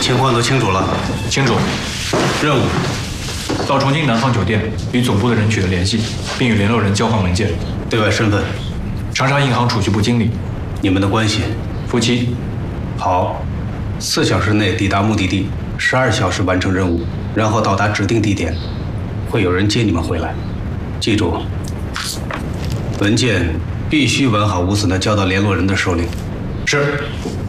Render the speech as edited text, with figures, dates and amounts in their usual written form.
情况都清楚了。 清楚。 任务： 到重庆南方酒店与总部的人取得联系，并与联络人交换文件。 对外身份： 长沙银行储蓄部经理。 你们的关系： 夫妻。 好，4小时内抵达目的地，12小时完成任务，然后到达指定地点，会有人接你们回来。记住，文件必须完好无损地交到联络人的手里。 是。